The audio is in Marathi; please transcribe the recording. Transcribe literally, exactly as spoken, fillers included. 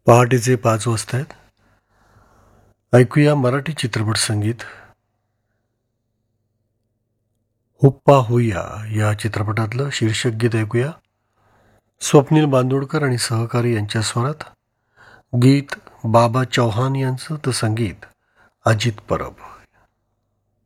पहाटेचे पाच वाजता आहेत. ऐकूया मराठी चित्रपट संगीत. हुप्पा हुय्या या चित्रपटातलं शीर्षक गीत ऐकूया. स्वप्नील बांदोडकर आणि सहकारी यांच्या स्वरात. गीत बाबा चौहान यांचं, तर संगीत अजित परब.